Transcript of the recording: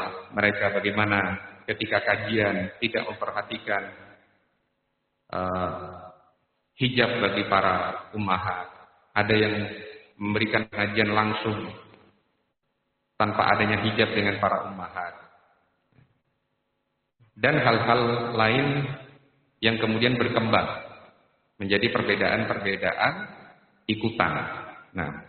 mereka bagaimana ketika kajian tidak memperhatikan hijab bagi para ummahat. Ada yang memberikan kajian langsung tanpa adanya hijab dengan para ummahat. Dan hal-hal lain yang kemudian berkembang menjadi perbedaan-perbedaan ikutan. Nah,